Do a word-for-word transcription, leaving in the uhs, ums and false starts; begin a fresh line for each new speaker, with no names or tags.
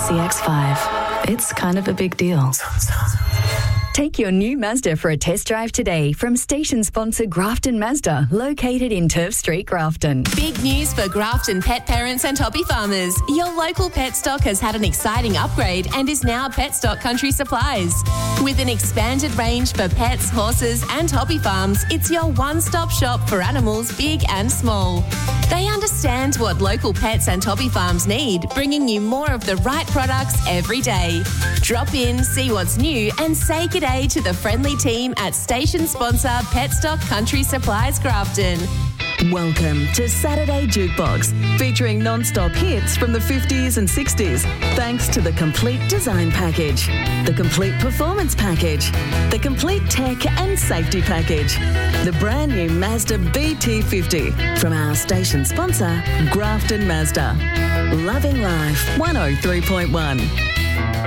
C X five. It's kind of a big deal.
Take your new Mazda for a test drive today from station sponsor Grafton Mazda, located in Turf Street, Grafton.
Big news for Grafton pet parents and hobby farmers. Your local pet stock has had an exciting upgrade and is now Petstock Country Supplies. With an expanded range for pets, horses and hobby farms, it's your one-stop shop for animals big and small. They understand what local pets and hobby farms need, bringing you more of the right products every day. Drop in, see what's new and say good day to the friendly team at station sponsor Petstock Country Supplies Grafton.
Welcome to Saturday Jukebox, featuring non-stop hits from the fifties and sixties, thanks to the complete design package, the complete performance package, the complete tech and safety package, the brand new Mazda B T fifty from our station sponsor, Grafton Mazda. Loving life, one oh three point one.